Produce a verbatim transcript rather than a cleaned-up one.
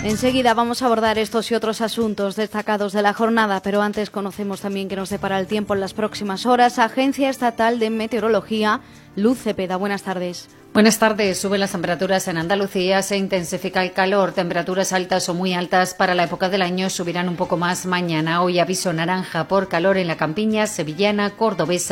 Enseguida vamos a abordar estos y otros asuntos destacados de la jornada, pero antes conocemos también que nos depara el tiempo en las próximas horas. Agencia Estatal de Meteorología, Luz Cepeda, buenas tardes. Buenas tardes. Suben las temperaturas en Andalucía, se intensifica el calor. Temperaturas altas o muy altas para la época del año subirán un poco más mañana. Hoy aviso naranja por calor en la campiña sevillana, cordobesa